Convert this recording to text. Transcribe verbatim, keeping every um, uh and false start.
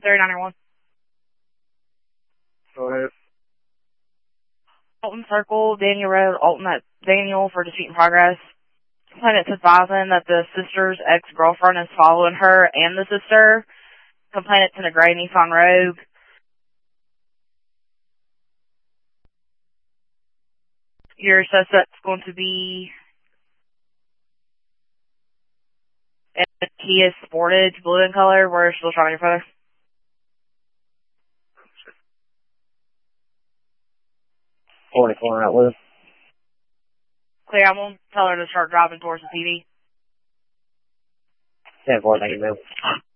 thirty-nine oh one. Go ahead. Alton Circle, Daniel Road, Alton at Daniel for dispute in progress. Complainant's advising that the sister's ex-girlfriend is following her and the sister. Complainant's in a gray Nissan Rogue. Your suspect's going to be a Kia Sportage, blue in color. We're still trying your photo. forty-four Outlook. Clear, I'm going to tell her to start driving towards the T V. ten four, thank you, ma'am.